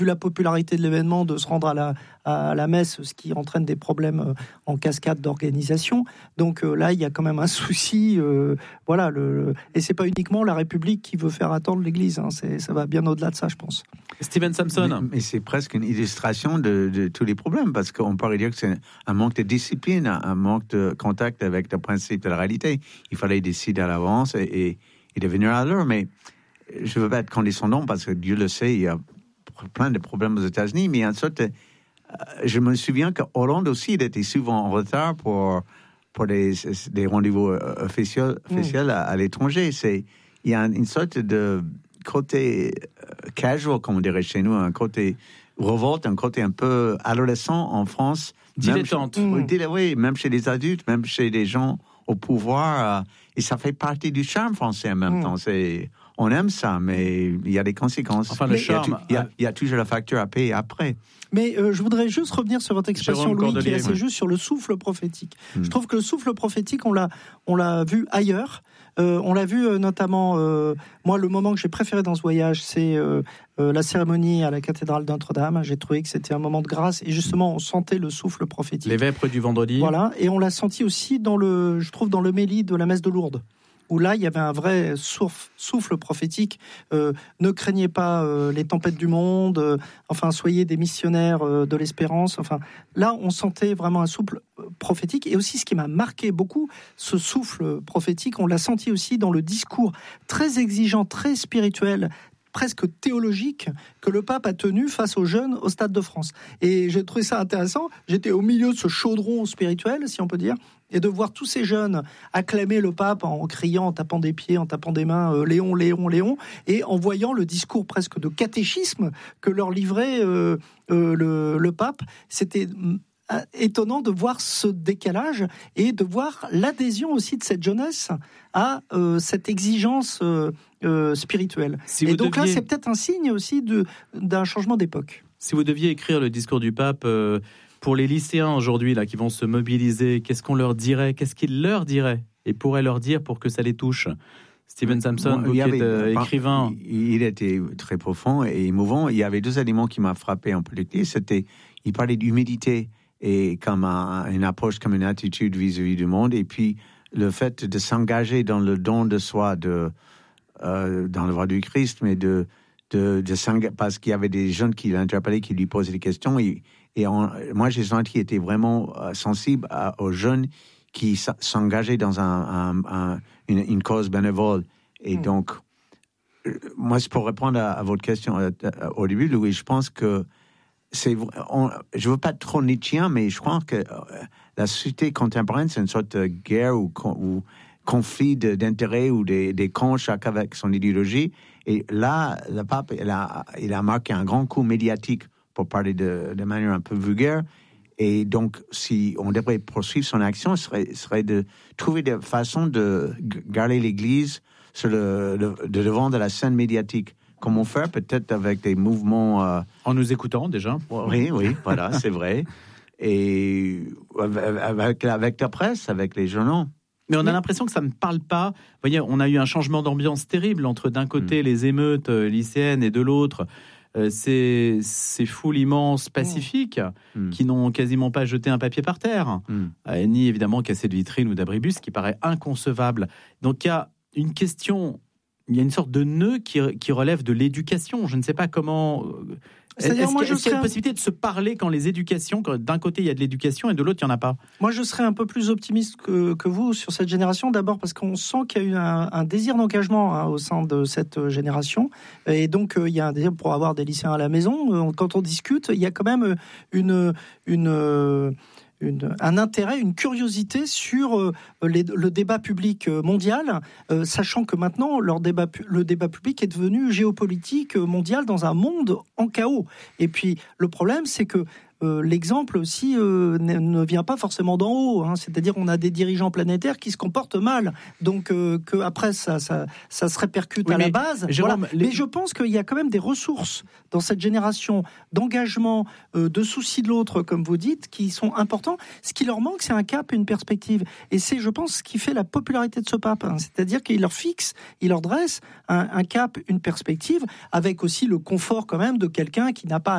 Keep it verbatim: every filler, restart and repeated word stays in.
vu la popularité de l'événement, de se rendre à la, à la messe, ce qui entraîne des problèmes en cascade d'organisation. Donc euh, là, il y a quand même un souci. Euh, voilà, le, et c'est pas uniquement la République qui veut faire attendre l'Église. Hein, c'est, ça va bien au-delà de ça, je pense. Steven Samson. Mais, mais c'est presque une illustration de, de tous les problèmes, parce qu'on pourrait dire que c'est un manque de discipline, un manque de contact avec le principe de la réalité. Il fallait décider à l'avance et, et, et devenir à l'heure. Mais je ne veux pas être condescendant, parce que Dieu le sait, il y a plein de problèmes aux États-Unis, mais en sorte, euh, je me souviens que Hollande aussi, il était souvent en retard pour, pour des, des rendez-vous officiels, officiels mmh. à, à l'étranger. C'est, il y a une sorte de côté casual, comme on dirait chez nous, un côté révolte, un côté un peu adolescent en France. Dilettante. Même chez, mmh. Oui, même chez les adultes, même chez les gens au pouvoir. Euh, et ça fait partie du charme français en même mmh. temps. C'est... On aime ça, mais il y a des conséquences. Enfin, le mais charme. Il y, a, il y a toujours la facture à payer après. Mais euh, je voudrais juste revenir sur votre expression, Jérôme Louis, Cordelier, qui est assez ouais. juste sur le souffle prophétique. Mmh. Je trouve que le souffle prophétique, on l'a, on l'a vu ailleurs. Euh, on l'a vu euh, notamment, euh, moi, le moment que j'ai préféré dans ce voyage, c'est euh, euh, la cérémonie à la cathédrale de Notre-Dame. J'ai trouvé que c'était un moment de grâce et justement, on sentait le souffle prophétique. Les vêpres du vendredi. Voilà, et on l'a senti aussi dans le, je trouve, dans le méli de la messe de Lourdes, où là, il y avait un vrai souffle, souffle prophétique. Euh, ne craignez pas euh, les tempêtes du monde, euh, enfin, soyez des missionnaires euh, de l'espérance. Enfin, là, on sentait vraiment un souffle prophétique. Et aussi, ce qui m'a marqué beaucoup, ce souffle prophétique, on l'a senti aussi dans le discours très exigeant, très spirituel, presque théologique, que le pape a tenu face aux jeunes au Stade de France. Et j'ai trouvé ça intéressant. J'étais au milieu de ce chaudron spirituel, si on peut dire, et de voir tous ces jeunes acclamer le pape en criant, en tapant des pieds, en tapant des mains, euh, Léon, Léon, Léon, et en voyant le discours presque de catéchisme que leur livrait euh, euh, le, le pape. C'était étonnant de voir ce décalage et de voir l'adhésion aussi de cette jeunesse à euh, cette exigence euh, euh, spirituelle. Si et donc deviez... là, c'est peut-être un signe aussi de, d'un changement d'époque. Si vous deviez écrire le discours du pape euh, pour les lycéens aujourd'hui là, qui vont se mobiliser, qu'est-ce qu'on leur dirait ? Qu'est-ce qu'il leur dirait et pourrait leur dire pour que ça les touche ? Steven Samson, bon, vous qui êtes euh, écrivain. Il, il était très profond et émouvant. Il y avait deux éléments qui m'ont frappé en politique. C'était, il parlait d'humilité et comme un, une approche, comme une attitude vis-à-vis du monde, et puis le fait de s'engager dans le don de soi, de, euh, dans le voie du Christ, mais de, de, de s'engager, parce qu'il y avait des jeunes qui l'interpellaient, qui lui posaient des questions, et, et on, moi j'ai senti qu'il était vraiment euh, sensible à, aux jeunes qui s'engageaient dans un, un, un, une, une cause bénévole. Et mmh. donc, euh, moi, c'est pour répondre à, à votre question euh, au début, Louis, je pense que c'est, on, je veux pas être trop nietzschéen, mais je crois que euh, la société contemporaine, c'est une sorte de guerre ou, ou conflit de, d'intérêts ou des, des camps, chacun avec son idéologie. Et là, le pape, il a, il a marqué un grand coup médiatique pour parler de, de manière un peu vulgaire. Et donc, si on devrait poursuivre son action, ce serait, serait de trouver des façons de garder l'Église sur le, le de devant de la scène médiatique. Comment faire, peut-être avec des mouvements... Euh... En nous écoutant, déjà. Oui, oui, voilà, c'est vrai. Et avec, avec la presse, avec les journaux. Mais on a l'impression que ça ne parle pas. Vous voyez, on a eu un changement d'ambiance terrible entre, d'un côté, mmh. les émeutes euh, lycéennes et de l'autre, euh, ces, ces foules immenses pacifiques mmh. qui n'ont quasiment pas jeté un papier par terre, mmh. euh, ni évidemment cassé de vitrine ou d'abribus, ce qui paraît inconcevable. Donc il y a une question... Il y a une sorte de nœud qui, qui relève de l'éducation. Je ne sais pas comment... C'est-à-dire, est-ce, moi, je est-ce qu'il y a une possibilité de se parler quand les éducations, quand d'un côté il y a de l'éducation et de l'autre il n'y en a pas ? Moi je serais un peu plus optimiste que, que vous sur cette génération, d'abord parce qu'on sent qu'il y a eu un, un désir d'engagement hein, au sein de cette génération, et donc euh, il y a un désir pour avoir des lycéens à la maison. Quand on discute, il y a quand même une... une euh, Une, un intérêt, une curiosité sur euh, les, le débat public mondial, euh, sachant que maintenant leur débat, le débat public est devenu géopolitique mondial dans un monde en chaos. Et puis le problème, c'est que euh, l'exemple aussi euh, ne, ne vient pas forcément d'en haut. Hein. C'est-à-dire, on a des dirigeants planétaires qui se comportent mal, donc euh, que après ça, ça, ça se répercute oui, à mais, la base. Jérôme, voilà. les... Mais je pense qu'il y a quand même des ressources dans cette génération d'engagement, euh, de souci de l'autre, comme vous dites, qui sont importants. Ce qui leur manque, c'est un cap, une perspective. Et c'est, je pense, ce qui fait la popularité de ce pape. Hein. C'est-à-dire qu'il leur fixe, il leur dresse un, un cap, une perspective, avec aussi le confort quand même de quelqu'un qui n'a pas